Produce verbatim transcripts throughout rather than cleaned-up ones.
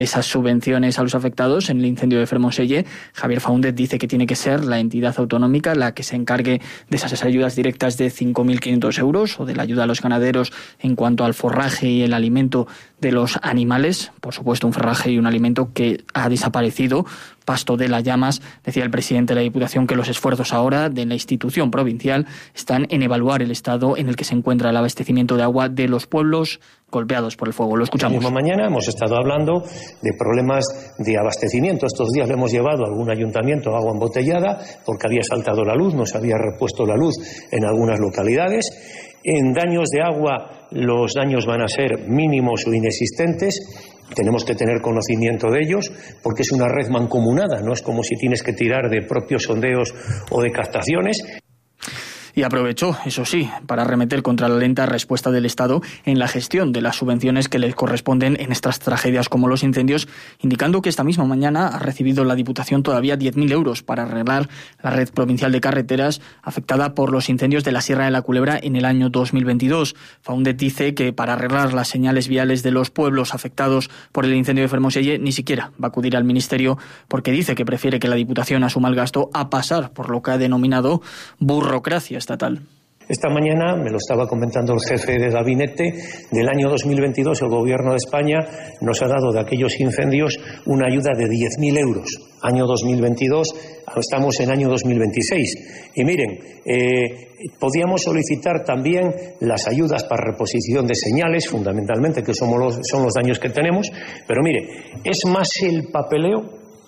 esas subvenciones a los afectados en el incendio de Fermoselle. Javier Faúndez dice que tiene que ser la entidad autonómica la que se encargue de esas ayudas directas de cinco mil quinientos euros o de la ayuda a los ganaderos en cuanto al forraje y el alimento de los animales. Por supuesto, un forraje y un alimento que ha desaparecido, pasto de las llamas. Decía el presidente de la Diputación que los esfuerzos ahora de la institución provincial están en evaluar el estado en el que se encuentra el abastecimiento de agua de los pueblos golpeados por el fuego. Lo escuchamos. Esta misma mañana hemos estado hablando de problemas de abastecimiento. Estos días le hemos llevado a algún ayuntamiento agua embotellada porque había saltado la luz, no se había repuesto la luz en algunas localidades. En daños de agua, los daños van a ser mínimos o inexistentes. Tenemos que tener conocimiento de ellos porque es una red mancomunada, no es como si tienes que tirar de propios sondeos o de captaciones. Y aprovechó, eso sí, para arremeter contra la lenta respuesta del Estado en la gestión de las subvenciones que les corresponden en estas tragedias como los incendios, indicando que esta misma mañana ha recibido la Diputación todavía diez mil euros para arreglar la red provincial de carreteras afectada por los incendios de la Sierra de la Culebra en el año dos mil veintidós. Faúndez dice que para arreglar las señales viales de los pueblos afectados por el incendio de Fermoselle ni siquiera va a acudir al Ministerio porque dice que prefiere que la Diputación asuma el gasto a pasar por lo que ha denominado burocracia estatal. Esta mañana me lo estaba comentando el jefe de gabinete. Del año dos mil veintidós el Gobierno de España nos ha dado de aquellos incendios una ayuda de diez mil euros. Año dos mil veintidós, estamos en año dos mil veintiséis. Y miren, eh, podíamos solicitar también las ayudas para reposición de señales, fundamentalmente, que somos los, son los daños que tenemos. Pero mire, es más el papeleo,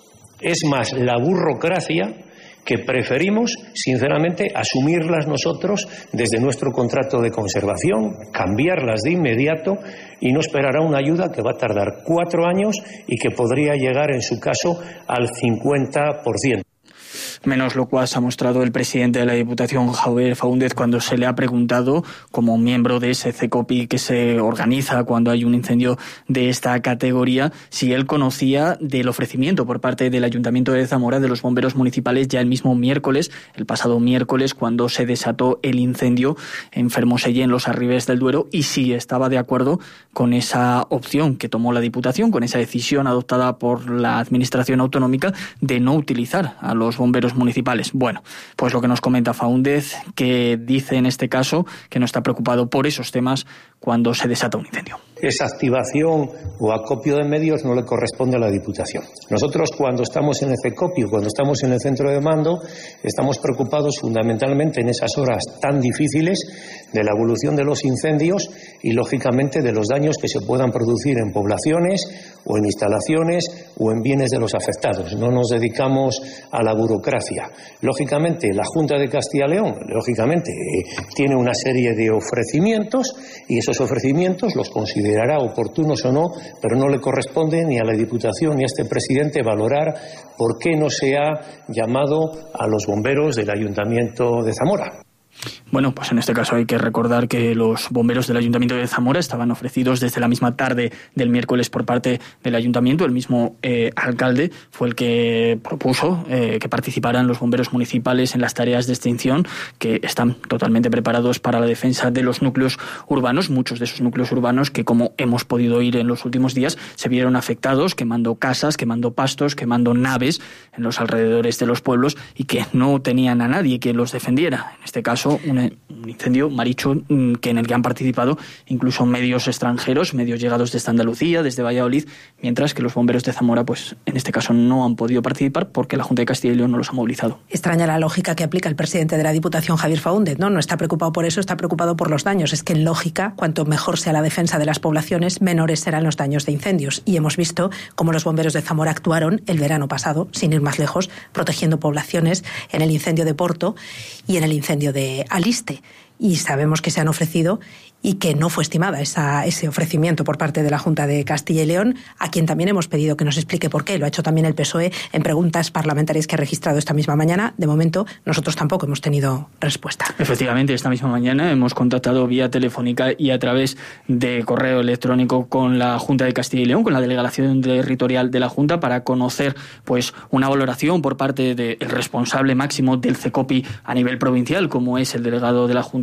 es más la burocracia, que preferimos, sinceramente, asumirlas nosotros desde nuestro contrato de conservación, cambiarlas de inmediato y no esperar a una ayuda que va a tardar cuatro años y que podría llegar, en su caso, al cincuenta por ciento. Menos locuaz ha mostrado el presidente de la Diputación, Javier Faúndez, cuando se le ha preguntado, como miembro de ese CECOPI que se organiza cuando hay un incendio de esta categoría, si él conocía del ofrecimiento por parte del Ayuntamiento de Zamora de los bomberos municipales ya el mismo miércoles, el pasado miércoles, cuando se desató el incendio en Fermoselle, en los Arribes del Duero, y si estaba de acuerdo con esa opción que tomó la Diputación, con esa decisión adoptada por la Administración autonómica de no utilizar a los bomberos municipales. Bueno, pues lo que nos comenta Faúndez, que dice en este caso que no está preocupado por esos temas cuando se desata un incendio. Esa activación o acopio de medios no le corresponde a la Diputación. Nosotros, cuando estamos en el CECOPI, cuando estamos en el centro de mando, estamos preocupados fundamentalmente en esas horas tan difíciles de la evolución de los incendios y, lógicamente, de los daños que se puedan producir en poblaciones o en instalaciones o en bienes de los afectados. No nos dedicamos a la burocracia. Lógicamente, la Junta de Castilla y León, lógicamente, eh, tiene una serie de ofrecimientos y esos ofrecimientos los considerará oportunos o no, pero no le corresponde ni a la Diputación ni a este presidente valorar por qué no se ha llamado a los bomberos del Ayuntamiento de Zamora. Bueno, pues en este caso hay que recordar que los bomberos del Ayuntamiento de Zamora estaban ofrecidos desde la misma tarde del miércoles por parte del Ayuntamiento. El mismo eh, alcalde fue el que propuso eh, que participaran los bomberos municipales en las tareas de extinción, que están totalmente preparados para la defensa de los núcleos urbanos, muchos de esos núcleos urbanos que, como hemos podido oír en los últimos días, se vieron afectados, quemando casas, quemando pastos, quemando naves en los alrededores de los pueblos y que no tenían a nadie que los defendiera. En este caso, un un incendio, Marichu, que en el que han participado incluso medios extranjeros, medios llegados desde Andalucía, desde Valladolid, mientras que los bomberos de Zamora, pues en este caso no han podido participar porque la Junta de Castilla y León no los ha movilizado. Extraña la lógica que aplica el presidente de la Diputación, Javier Faúndez, ¿no? No está preocupado por eso, está preocupado por los daños. Es que en lógica, cuanto mejor sea la defensa de las poblaciones, menores serán los daños de incendios. Y hemos visto cómo los bomberos de Zamora actuaron el verano pasado, sin ir más lejos, protegiendo poblaciones en el incendio de Porto y en el incendio de Aliste. Y sabemos que se han ofrecido y que no fue estimada esa, ese ofrecimiento por parte de la Junta de Castilla y León, a quien también hemos pedido que nos explique por qué. Lo ha hecho también el P S O E en preguntas parlamentarias que ha registrado esta misma mañana. De momento, nosotros tampoco hemos tenido respuesta. Efectivamente, esta misma mañana hemos contactado vía telefónica y a través de correo electrónico con la Junta de Castilla y León, con la delegación territorial de la Junta, para conocer pues una valoración por parte del responsable máximo del CECOPI a nivel provincial, como es el delegado de la Junta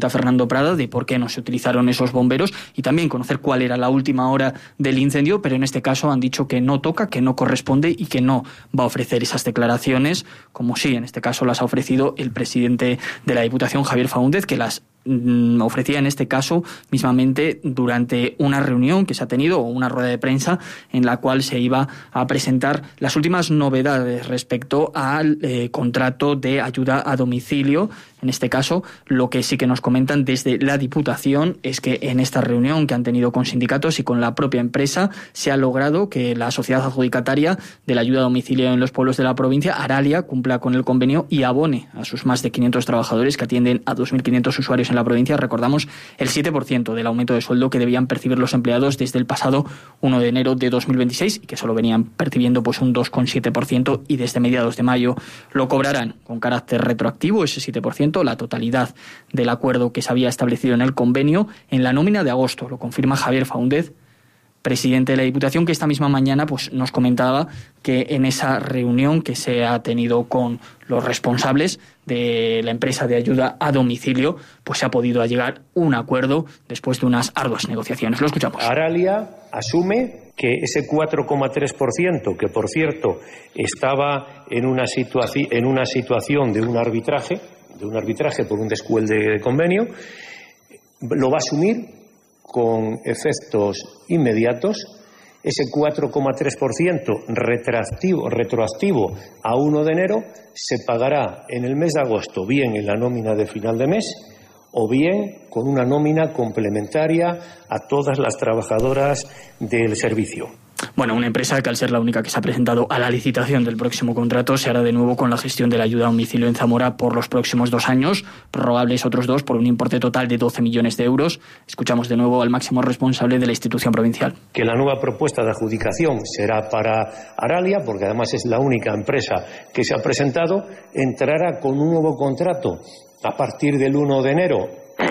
cuenta Fernando Prada de por qué no se utilizaron esos bomberos y también conocer cuál era la última hora del incendio, pero en este caso han dicho que no toca, que no corresponde y que no va a ofrecer esas declaraciones, como sí, en este caso las ha ofrecido el presidente de la Diputación, Javier Faúndez, que las ofrecía en este caso mismamente durante una reunión que se ha tenido o una rueda de prensa en la cual se iba a presentar las últimas novedades respecto al eh, contrato de ayuda a domicilio. En este caso, lo que sí que nos comentan desde la Diputación es que en esta reunión que han tenido con sindicatos y con la propia empresa se ha logrado que la sociedad adjudicataria de la ayuda a domicilio en los pueblos de la provincia, Aralia, cumpla con el convenio y abone a sus más de quinientos trabajadores que atienden a dos mil quinientos usuarios en la provincia, recordamos, el siete por ciento del aumento de sueldo que debían percibir los empleados desde el pasado uno de enero de dos mil veintiséis y que solo venían percibiendo pues un dos coma siete por ciento y desde mediados de mayo lo cobrarán con carácter retroactivo, ese siete por ciento, la totalidad del acuerdo que se había establecido en el convenio en la nómina de agosto. Lo confirma Javier Faúndez, presidente de la Diputación, que esta misma mañana pues nos comentaba que en esa reunión que se ha tenido con los responsables de la empresa de ayuda a domicilio, pues se ha podido llegar a un acuerdo después de unas arduas negociaciones. Lo escuchamos. Aralia asume que ese cuatro coma tres por ciento, que por cierto estaba en una, situaci- en una situación de un arbitraje, de un arbitraje por un descuelgue de convenio, lo va a asumir con efectos inmediatos. Ese cuatro coma tres por ciento retroactivo, retroactivo a uno de enero se pagará en el mes de agosto, bien en la nómina de final de mes o bien con una nómina complementaria a todas las trabajadoras del servicio. Bueno, una empresa que al ser la única que se ha presentado a la licitación del próximo contrato se hará de nuevo con la gestión de la ayuda a domicilio en Zamora por los próximos dos años, prorrogables otros dos por un importe total de doce millones de euros. Escuchamos de nuevo al máximo responsable de la institución provincial. Que la nueva propuesta de adjudicación será para Aralia, porque además es la única empresa que se ha presentado, entrará con un nuevo contrato a partir del uno de enero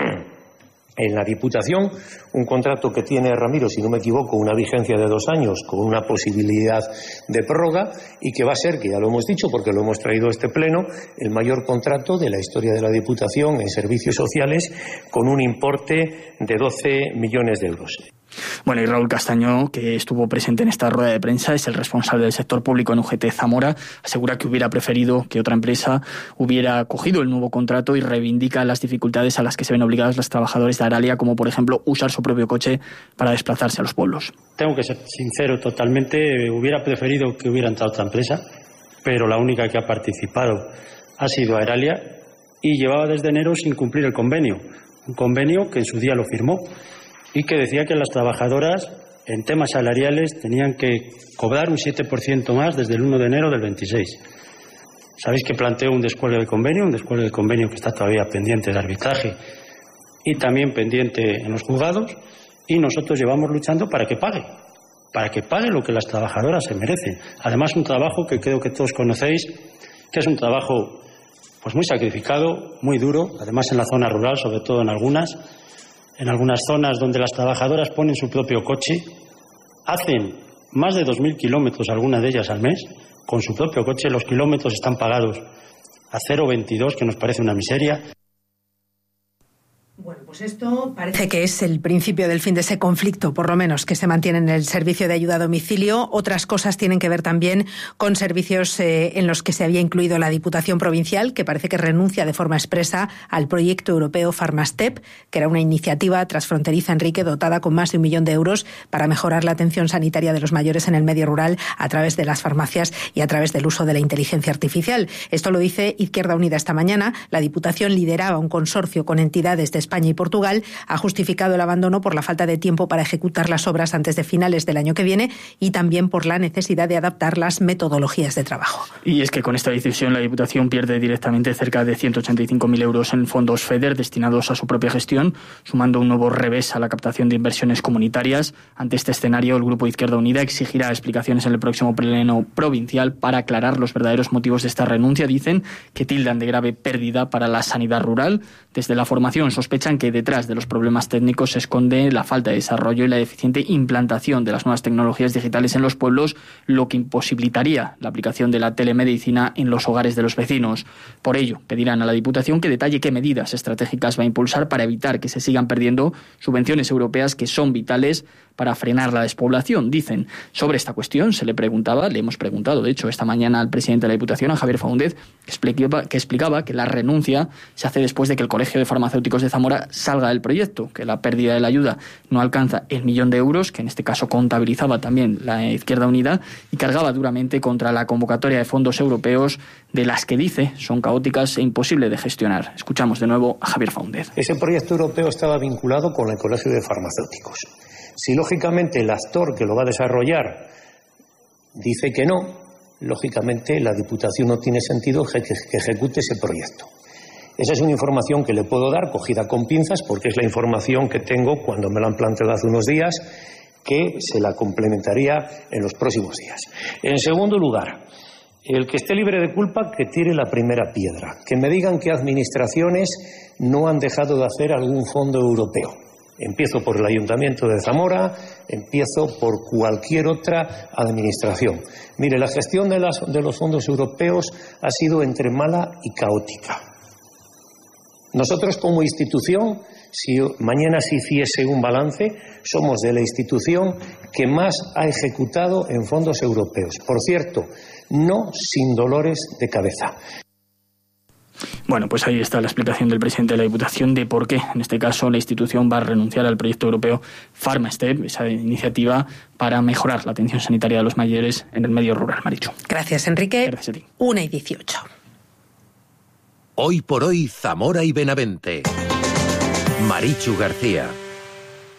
en la Diputación, un contrato que tiene, Ramiro, si no me equivoco, una vigencia de dos años con una posibilidad de prórroga y que va a ser, que ya lo hemos dicho porque lo hemos traído a este pleno, el mayor contrato de la historia de la Diputación en servicios sociales con un importe de doce millones de euros. Bueno, y Raúl Castaño, que estuvo presente en esta rueda de prensa, es el responsable del sector público en U G T Zamora, asegura que hubiera preferido que otra empresa hubiera cogido el nuevo contrato y reivindica las dificultades a las que se ven obligados los trabajadores de Aralia, como por ejemplo usar su propio coche para desplazarse a los pueblos. Tengo que ser sincero totalmente, hubiera preferido que hubiera entrado otra empresa, pero la única que ha participado ha sido Aralia y llevaba desde enero sin cumplir el convenio, un convenio que en su día lo firmó y que decía que las trabajadoras en temas salariales tenían que cobrar un siete por ciento más desde el uno de enero del veintiséis. Sabéis que planteó un descuelgue de convenio, un descuelgue de convenio que está todavía pendiente de arbitraje y también pendiente en los juzgados, y nosotros llevamos luchando para que pague, para que pague lo que las trabajadoras se merecen. Además, un trabajo que creo que todos conocéis, que es un trabajo pues muy sacrificado, muy duro, además en la zona rural, sobre todo en algunas, en algunas zonas donde las trabajadoras ponen su propio coche, hacen más de dos mil kilómetros, algunas de ellas al mes, con su propio coche. Los kilómetros están pagados a cero coma veintidós, que nos parece una miseria. Bueno, pues esto parece que es el principio del fin de ese conflicto, por lo menos, que se mantiene en el servicio de ayuda a domicilio. Otras cosas tienen que ver también con servicios eh, en los que se había incluido la Diputación Provincial, que parece que renuncia de forma expresa al proyecto europeo Farmastep, que era una iniciativa transfronteriza, Enrique, dotada con más de un millón de euros para mejorar la atención sanitaria de los mayores en el medio rural a través de las farmacias y a través del uso de la inteligencia artificial. Esto lo dice Izquierda Unida esta mañana. La Diputación lideraba un consorcio con entidades de España y Portugal, ha justificado el abandono por la falta de tiempo para ejecutar las obras antes de finales del año que viene y también por la necesidad de adaptar las metodologías de trabajo. Y es que con esta decisión la Diputación pierde directamente cerca de ciento ochenta y cinco mil euros en fondos FEDER destinados a su propia gestión, sumando un nuevo revés a la captación de inversiones comunitarias. Ante este escenario, el Grupo Izquierda Unida exigirá explicaciones en el próximo pleno provincial para aclarar los verdaderos motivos de esta renuncia. Dicen que tildan de grave pérdida para la sanidad rural. Desde la formación sospechan que que detrás de los problemas técnicos se esconde la falta de desarrollo y la deficiente implantación de las nuevas tecnologías digitales en los pueblos, lo que imposibilitaría la aplicación de la telemedicina en los hogares de los vecinos. Por ello, pedirán a la Diputación que detalle qué medidas estratégicas va a impulsar para evitar que se sigan perdiendo subvenciones europeas que son vitales para frenar la despoblación, dicen. Sobre esta cuestión se le preguntaba, le hemos preguntado, de hecho, esta mañana al presidente de la Diputación, a Javier Faúndez, que explicaba, que explicaba que la renuncia se hace después de que el Colegio de Farmacéuticos de Zamora salga del proyecto, que la pérdida de la ayuda no alcanza el millón de euros, que en este caso contabilizaba también la Izquierda Unida, y cargaba duramente contra la convocatoria de fondos europeos, de las que dice son caóticas e imposibles de gestionar. Escuchamos de nuevo a Javier Faúndez. Ese proyecto europeo estaba vinculado con el Colegio de Farmacéuticos. Si lógicamente el actor que lo va a desarrollar dice que no, lógicamente la Diputación no tiene sentido que ejecute ese proyecto. Esa es una información que le puedo dar, cogida con pinzas, porque es la información que tengo cuando me la han planteado hace unos días, que se la complementaría en los próximos días. En segundo lugar, el que esté libre de culpa, que tire la primera piedra. Que me digan qué administraciones no han dejado de hacer algún fondo europeo. Empiezo por el Ayuntamiento de Zamora, empiezo por cualquier otra administración. Mire, la gestión de, las, de los fondos europeos ha sido entre mala y caótica. Nosotros como institución, si mañana se hiciese un balance, somos de la institución que más ha ejecutado en fondos europeos. Por cierto, no sin dolores de cabeza. Bueno, pues ahí está la explicación del presidente de la Diputación de por qué, en este caso, la institución va a renunciar al proyecto europeo PharmaStep, esa iniciativa para mejorar la atención sanitaria de los mayores en el medio rural. Marichu. Gracias, Enrique. Gracias a ti. una y dieciocho. Hoy por hoy, Zamora y Benavente. Marichu García.